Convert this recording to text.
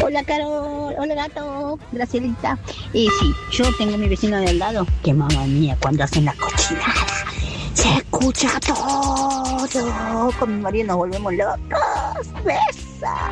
Hola, Carol. Hola, gato. Gracielita. Sí, yo tengo a mi vecino de al lado. Que mamá mía, cuando hacen la cochinada, se escucha todo. Con mi marido nos volvemos locos. Besa.